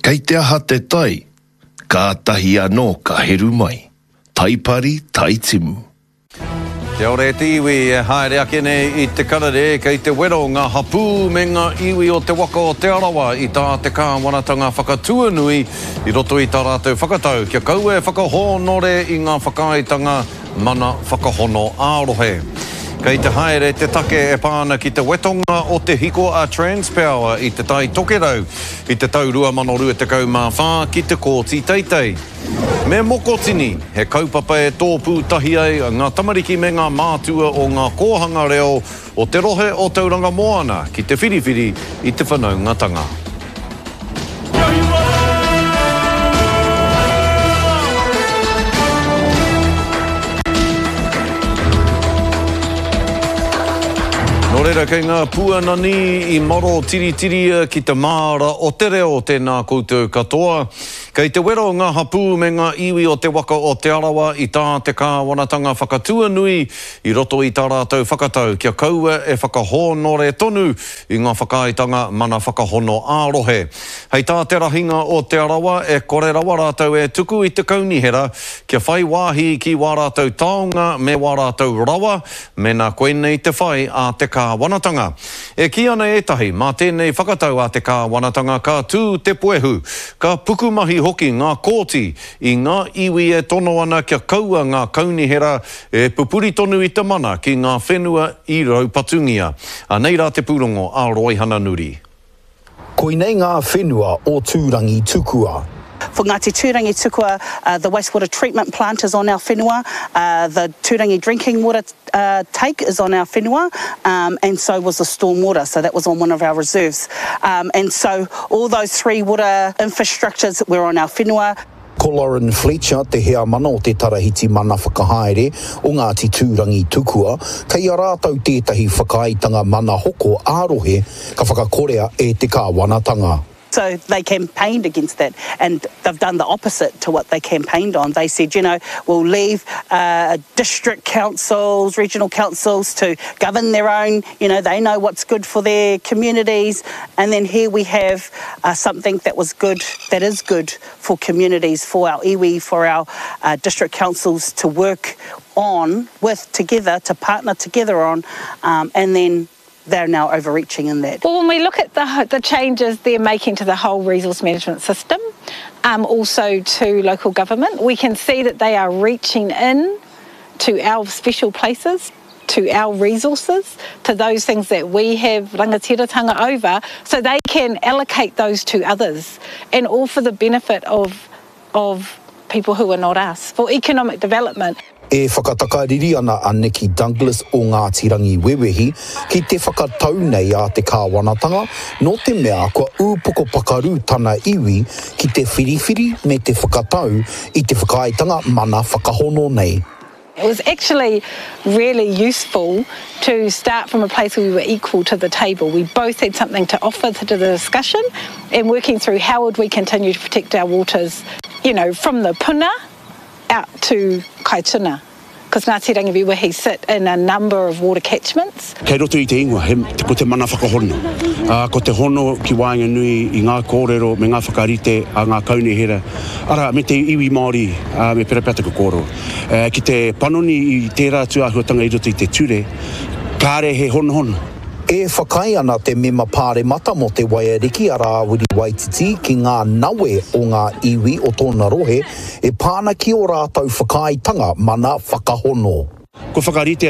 Kei te aha te tai, ka tahi anō ka heru mai. Taipari, taitimu. Kia ora te iwi e haere ake nei I te karare kei te wero ngā hapū me ngā iwi o te waka o te arawa I tā te kāwanatanga whakatuanui I roto I tā rātou whakatau. Kia kaua e whakahonore I ngā whakaaitanga mana whakahono ārohe. Kei te haere te take e pāna ki te wetonga o te hiko a Transpower I te tai tokerau I te tau 2024 ki te kōti teitei. Me mokotini, he kaupapa e tōpū tahi ai ngā tamariki me ngā mātua o ngā kōhanga reo o te rohe o Tauranga Moana ki te whiriwhiri I te whanaungatanga. Nō reira kei ngā puanani I maro tiritiria ki te māra o te reo tēnā koutou katoa. Kei te wero ngā hapū me ngā iwi o te waka o te arawa I tā te kāwanatanga whakatuanui I roto I tā rātou whakatau. Kia kaua e whakahonore tonu I ngā whakaaitanga mana whakahono ārohe. Hei tā te rahinga o te arawa e kore rawa rātou e tuku I te kaunihera kia whai wāhi ki wā rātou taonga me wā rātou rawa me nā koenei te whai a te kāwanatanga. E ki ana etahi, mā tēnei whakatau a te kāwanatanga ka tū te poehu, ka pukumahi hoki ngā kōti I ngā iwi e tono ana kia kaua ngā kaunihera e pupuri tonu I te mana ki ngā whenua I Raupatungia. A nei rā te pūrongo a Roihana Nuri. Koinei ngā whenua o Tūrangi Tukua. For Ngāti Tūrangi Tukua, the wastewater treatment plant is on our whenua, the Tūrangi drinking water take is on our whenua, and so was the storm water, so that was on one of our reserves. And so all those three water infrastructures were on our whenua. Ko Lauren Fletcher, te hea mana o te tarahiti mana whakahaere o Ngāti Tūrangi Tukua, kei a rātau tētahi whakaaitanga mana hoko ārohe ka whakakorea e te kāwanatanga. So they campaigned against that, and they've done the opposite to what they campaigned on. They said, you know, we'll leave district councils, regional councils to govern their own, you know, they know what's good for their communities. And then here we have something that is good for communities, for our iwi, for our district councils to work on with together, to partner together on, and then they're now overreaching in that. Well, when we look at the changes they're making to the whole resource management system, also to local government, we can see that they are reaching in to our special places, to our resources, to those things that we have rangatiratanga over, so they can allocate those to others, and all for the benefit of people who are not us, for economic development. E whakatakariri ana a Nikki Douglas o Ngātirangi Wewehi ki te whakatau nei a te kāwanatanga no te mea kua ūpoko pakaru tana iwi ki te whiriwhiri me te whakatau I te whakaaitanga mana whakahono nei. It was actually really useful to start from a place where we were equal to the table. We both had something to offer to the discussion and working through how would we continue to protect our waters, you know, from the puna out to Kaituna, because Ngāti Rangiwewehi sit in a number of water catchments. Kei roto I te ingoa, ko te mana whakahono. Ko te hono ki Waenga Nui I ngā kōrero me ngā whakarite a ngā kaunihera. Ara, me te iwi Māori, me perapata ko kōro. Ki te panoni I tērā tuahuatanga I roto I te ture, kāre he hono. E whakai ana te mema pāre mata mo te Waiariki a Rāwiri Waititi ki ngā nawe o ngā iwi o tōna rohe e pāna ki o rātau whakaaitanga mana whakahono. Ko whakaritea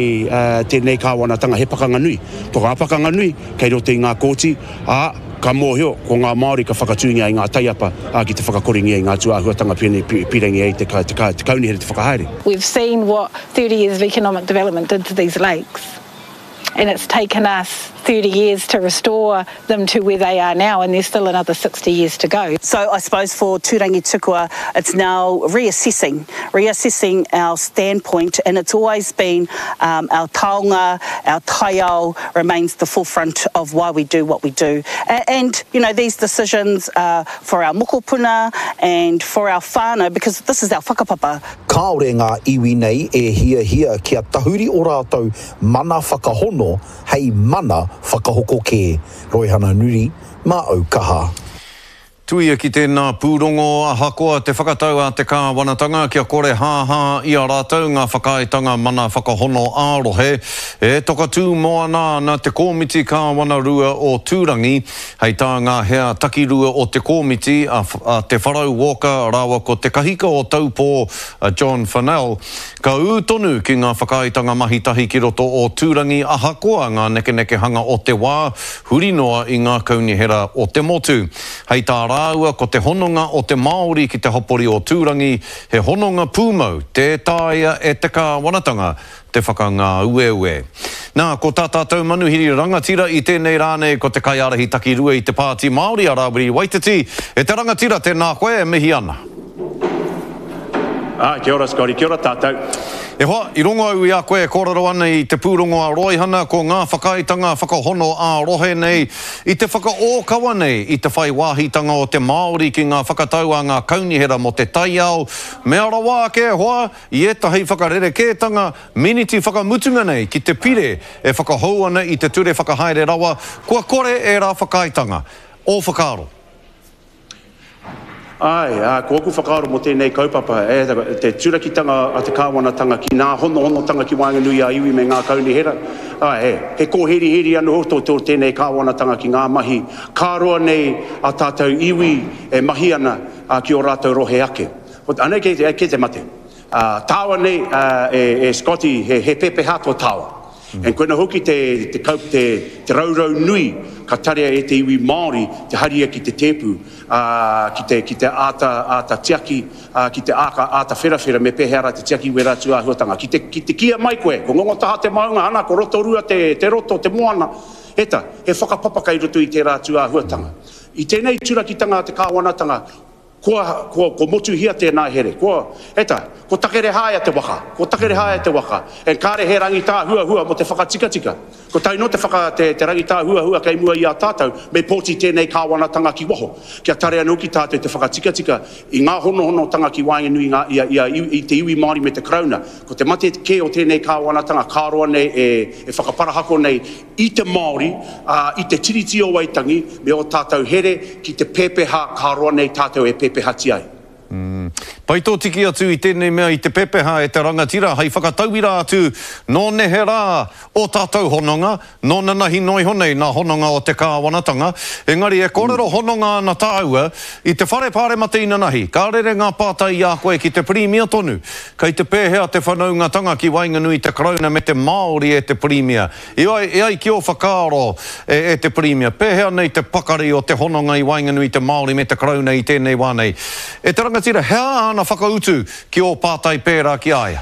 tēnei kāwanatanga he pakanga nui. Toka pakanga nui, kei roto I ngā kōti, ka mōhio ko ngā Māori ka whakatūngia I ngā taiapa ki te whakakoringia I ngā tuahuatanga pirangi te kaunihera te whakahaere. We've seen what 30 years of economic development did to these lakes. And it's taken us 30 years to restore them to where they are now, and there's still another 60 years to go. So I suppose for Tūrangi Tukua, it's now reassessing our standpoint, and it's always been our taonga, our taiao remains the forefront of why we do what we do. And you know, these decisions are for our mokopuna and for our whānau, because this is our whakapapa. Kāore ngā iwi nei e hia kia tahuri o rātou mana whakahono hei mana whakahoko ke. Roihana Nuri, mā au kaha. Tuia ki tēnā pūrongo ahakoa te whakatau a te kāwanatanga kia kore hāhā i a rātou ngā whakaitanga mana whakahono ārohe. E toka tū moana na te kōmiti kāwanarua o Tūrangi, hei tā ngā hea takirua o te kōmiti a te wharau Walker rawa ko te kahika o taupō John Fennell. Ka ūtonu ki ngā whakaitanga mahitahi ki roto o Tūrangi ahakoa ngā nekeneke hanga o te wā, hurinoa i ngā kaunihera o te motu. Hei tā rāua ko te hononga o te Māori ki te hopori o Tūrangi, he hononga pūmau, te tāia e te kāwanatanga, te whakangā ue. Nā, ko tā tātou manuhiri rangatira i tēnei rānei ko te kaiarahi takirua i te pāti Māori a Rawiri Waititi. E te rangatira tēnā koe e mihi ana. Kia ora, Scotty. Kia ora tātou. E hoa, i rongo au i a koe kōrero ana i te pūrongo a Roihana ko ngā whakaitanga whakahono a rohe nei, i te whakaokawa nei, i te whai wāhitanga o te Māori ki ngā whakatau a ngā kaunihera mo te taiao. Me ara wā ke hoa, i etahi whakarerekētanga, miniti whakamutunga nei ki te pire e whakahou ana i te ture whakahaere rawa, kua kore e rā whakaitanga. O whakaro. Ai, ko oku whakaaro mo tēnei kaupapa, te turakitanga a te kāwanatanga ki ngā honotanga ki Waenganui a iwi me ngā kaunihera. He kōheri anu hoto tō tēnei kāwanatanga ki ngā mahi. Kāroa nei a tātou iwi e mahi ana ki o rātou rohe ake. Anei ke te mate. Tāua nei e Scotty he pepe hato tāua. En koina hoki te raurau nui ka tarea e te iwi Māori, te haria ki te tepu, ki te ata tiaki, ki te ata wherawhera me pehera te tiaki wera tua huatanga. Ki te kia mai koe, ko ngongo taha te maunga ana, ko roto rua te roto, te moana. Eta, he whakapapaka i roto i te rā tua huatanga. I tēnei turakitanga te kāwanatanga, ko motu hia tēnā here. Ko takere haia te waka. En kāre he rangi tā hua mo te whakatika. Ko taino te rangi tā hua kei mua i a tātou, me pōti tēnei kāwanatanga ki waho. Kia tare anu ki tātou te whakatika i ngā hono tanga ki Waenganui i te iwi Māori me te krauna. Ko te mate ke o tēnei kāwanatanga, kāroa nei e whakaparahako nei i te Māori, i te tiriti o Waitangi, me o tātou here ki te pepeha kāroa nei tātou e pepeha ti ai. Pai tō tiki atu i tēnei mea i te pepeha e te rangatira, hei whakatauira atu nō nehe rā o tātou hononga, nō nanahi noi honei nā hononga o te kāwanatanga. Engari e kōrero hononga na tāua i te whare pāre matina nahi. Ka rere ngā pātai a koe ki te primia tonu. Kei te pēhea te whanaungatanga ki Waenganui te krauna me te Māori e te primia. I ai ki o whakaaro e te primia. Pēhea nei te pakari o te hononga i Waenganui te Māori me te krauna i tēnei wānei. E te rangatira, hea ana whakautu ki o pātai pērā ki aia?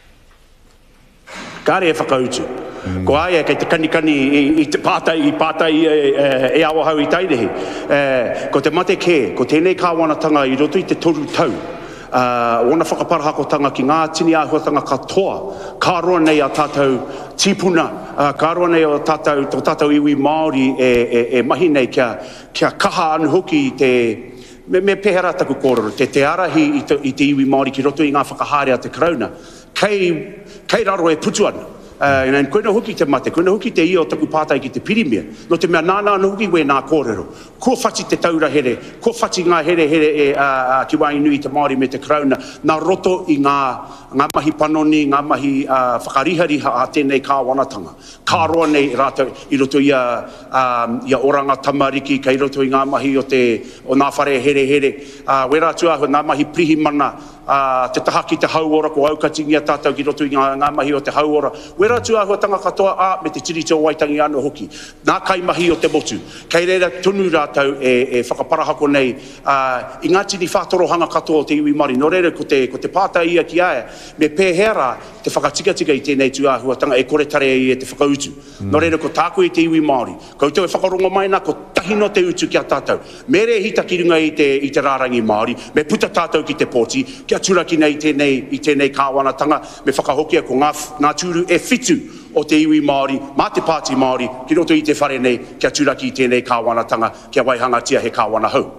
Kāre e whakautu. Ko aia kei te kanikani i te pātai e awa hau i tairehi. Ko te mate ke, ko tēnei kāwanatanga i roto i te toru tau. Ona whakaparahakotanga ki ngā tini āhuatanga katoa. Kāroa nei a tātou tīpuna, kāroa nei o tātou iwi Māori e mahi nei kia kaha anu hoki i te me pehera taku kōrero, te arahi i te iwi Māori ki roto i ngā whakahare a te krauna. Kei raro e putu ana. Koina hoki te mate, koina hoki te ia o taku pātai ki te pirimia. No te mea nāna anu hoki we nā kōrero. Ko whati te taura here, ko whati ngā here ki Waenganui te Māori me te krauna, nā roto i ngā mahi panoni, ngā mahi whakarihariha a tēnei kāwanatanga. Kāroa nei rātou i roto i a oranga tamariki, kei roto i ngā mahi o nā whare here. We rātua ngā mahi prihi mana, te taha ki te hauora, ko aukatingi a tātou ki roto i ngā mahi o te hauora. We rātua tanga katoa me te tiriti o Waitangi anu hoki. Nā kai mahi o te motu. Kei reira tunu rātou e whakaparahako nei i ngā tini whātorohanga katoa o te iwi Māori. No reira ko te pātai ia ki aia, me pēhera te whakatika i tēnei tuahuatanga e kore tare i e te whakautu. No reira ko tāku i te iwi Māori. Koutou e whakarongo maina ko tahino te utu ki a tātou. Mere hita ki runga i te rārangi Māori, me puta tātou ki te pōti, kia turaki nei i tēnei kāwanatanga, me whakahokia ko ngā tūru e whitu o te iwi Māori, mā te pāti Māori, ki roto i te whare nei, kia turaki i tēnei kāwanatanga, kia waihangatia he kāwana hau.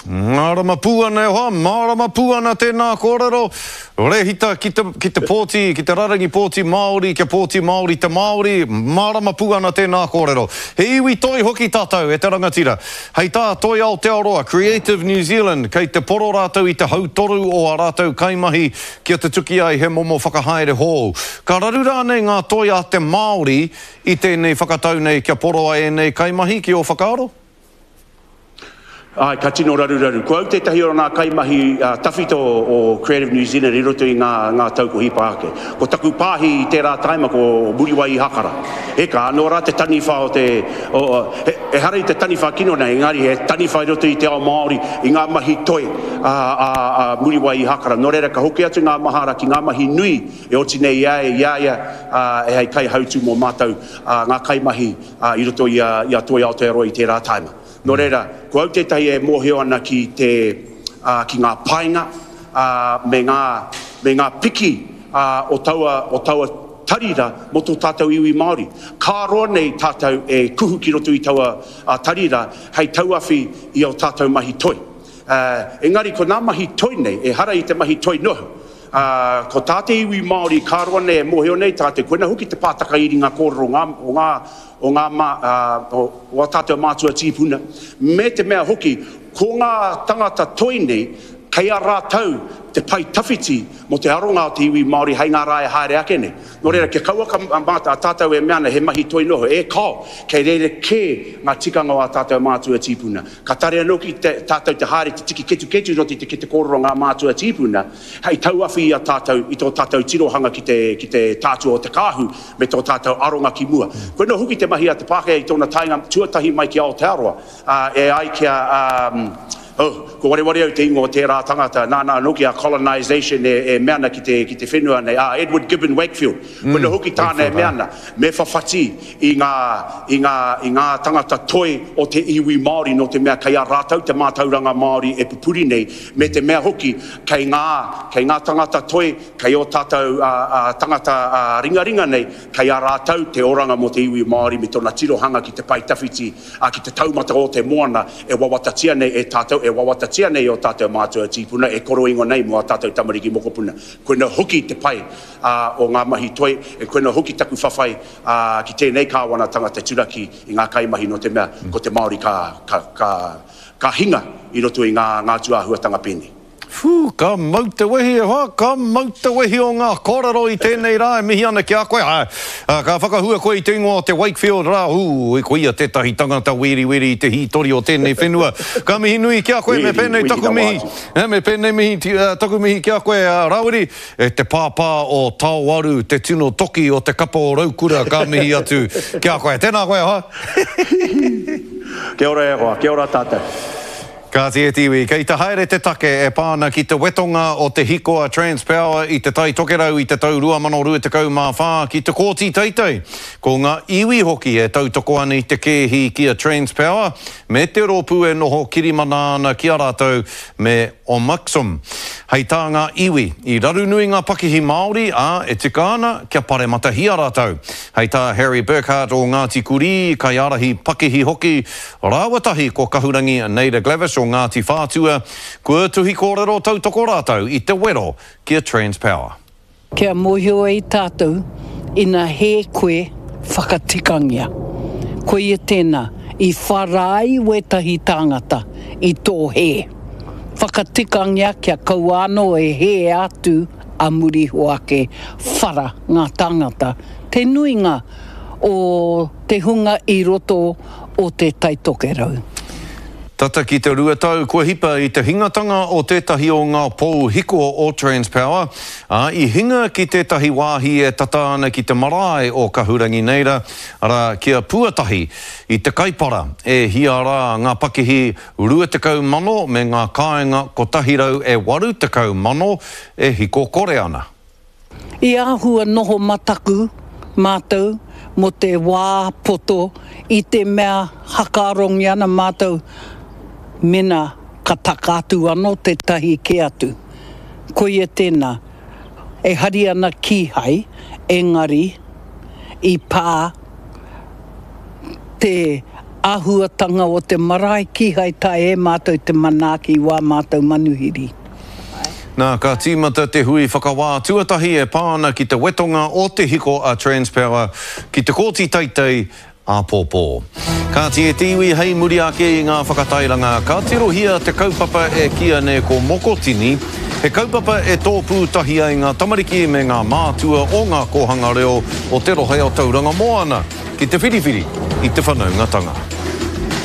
Marama puana e hoa, marama puana tēnā kōrero. Rehita ki te pōti, ki te rarangi pōti Māori, kia pōti Māori te Māori, marama puana tēnā kōrero. He iwi toi hoki tātou e te rangatira. Hei tā toi Aotearoa, Creative New Zealand, kei te poro rātou i te hautoru o a rātou kaimahi kia te tuki ai he momo whakahaere hou. Ka raru rānei ngā toi a te Māori i tēnei whakatau nei kia poro ai nei kaimahi ki o whakaaro? Ai, ka tino raru. Ko au te tahi o nā kaimahi tawhito o Creative New Zealand i roto i ngā tauko hipa ake. Ko taku pāhi i tērā taima ko Muriwai Hakara. Eka, anō rā te taniwha o te... He harei te taniwha kino nei, engari he taniwha i roto i te ao Māori i ngā mahi toi a Muriwai Hakara. Nō reira ka hoki atu ngā mahara ki ngā mahi nui e oti nei iaia e hei kai hautu mō mātou ngā kaimahi i roto i a toi Aotearoa i tērā taima. Nō reira, ko au te tahi e mōheo ana ki ngā painga me ngā piki o taua tarira mo tō tātou iwi Māori. Ka roa nei tātou e kuhu ki roto i taua tarira hei tauawhi i o tātou mahi toi. Engari, ko nā mahi toi nei, e hara i te mahi toi noho. Ko tāte iwi Māori, ka roa nei e mōheo nei tātou, koina hoki te pātaka iri ngā kōrero o tātou mātua tīpuna. Me te mea hoki, ko ngā tangata toi nei, kei a rātau te pai tawhiti mo te aronga o te iwi Māori hei ngā rāe haere ake nei. Nō reira, kia kaua ka māta a tātou e meana he mahi toi noho, e kao, kei reire kē ngā tikanga o a tātou mātua tīpuna. Ka tare anō ki tātou te haere te tiki ketu roti te kōrero ngā mātua tīpuna, hei tauawhi i a tātou, i tō tātou tirohanga ki te tātua o te kāhu, me tō tātou aronga ki mua. Koe no huki te mahi a te Pākehā i tōna tainga tuatahi mai ki Aotearoa, e ai kia... ko ware au te ingo o tērā tangata, nā noki a colonisation e meana ki te whenua nei, Edward Gibbon Wakefield, koina hoki tāna e meana, me whawhati i ngā tangata toi o te iwi Māori no te mea kei a rātau te mātauranga Māori e pupuri nei, me te mea hoki kei ngā tangata toi, kei o tātou tangata ringa nei, kei a rātau te oranga mo te iwi Māori me tōna tirohanga ki te pai tawhiti, ki te taumata o te moana e wawatatia nei e tātou e wawatatia nei o tātou mātua tīpuna e koro ingo nei mo a tātou tamariki mokopuna. Koina hoki te pai o ngā mahi toi e koina hoki taku whawhai ki tēnei kāwana tangata turaki i ngā kaimahi no te mea ko te Māori ka hinga i roto i ngā tuahuatanga pēni. Ka mau te wehi e hoa, ka mau te wehi o ngā kōrero i tēnei rā, e mihi ana ki a koe. Ka whakahua koe i te ingo o te Wakefield rā, e koe ia tētahi tangata wiri i te hitori o tēnei whenua. Ka mihi nui ki a koe, me pēnei taku mihi, me pēnei mihi taku mihi ki a koe Rawiri, e te pāpā o Tāwaru, te tino toki o te kapa o Raukura, ka mihi atu ki a koe. Tēnā koe, ha? Kia ora e hoa, kia ora tātou. Ka te tiwi, kei te haere te take e pāna ki te wetonga o te hikoa Transpower i te tai tokerau i te tau 2024 ki te kōti teitei. Ko ngā iwi hoki e tau toko ana i te kēhi ki a Transpower, me te rōpū e noho kirimanāna ki a rātou me o Maxum. Hei tā ngā iwi, i raru nui ngā pakihi Māori, e tika ana kia pare matahi a rātou. Hei tā Harry Burkhardt o Ngāti Kuri, kai arahi pakihi hoki, rāwatahi ko kahurangi Neida Glavish o Ngāti Whātua, kua tuhi kōrero tau toko rātou i te wero kia Transpower. Kia mōhio i tātou, ina he koe whakatikangia. Koe e tēnā, i wharai wetahi tāngata i tō he. Whakatikangia kia kauano e he atu a muri hoake whara ngā tāngata. Te nuinga o te hunga i roto o te taitokerau. Tata ki te ruatau, kua hipa i te hingatanga o tētahi o ngā pou hiko o Transpower. I hinga ki tētahi wāhi e tata ana ki te marae o Kahurangi Neida, ara kia puatahi i te kaipara e hiara ngā pakihi 20 mano me ngā kāinga ko tahirau e 80 mano e hiko kore ana. I āhua noho mataku mātou mo te wā poto i te mea hakarongi ana mātou mena ka takatu anō te tahi ke atu. Koe e tēnā, e hari ana ki hai, engari, i pā te āhuatanga o te marae ki hai tae e mātou te manaaki wā mātou manuhiri. Nā, ka tīmata te hui whakawā tuatahi e pāna ki te wetonga o te hiko a Transpower ki te kōti teitei a Pōpō. Ka tie tiwi hei muri ake i ngā whakatairanga, ka tirohia te kaupapa e kia ne ko Mokotini, he kaupapa e tōpū tahi ai ngā tamariki me ngā mātua o ngā kohanga reo o te rohea o tauranga moana ki te whiriwhiri i te whanaungatanga.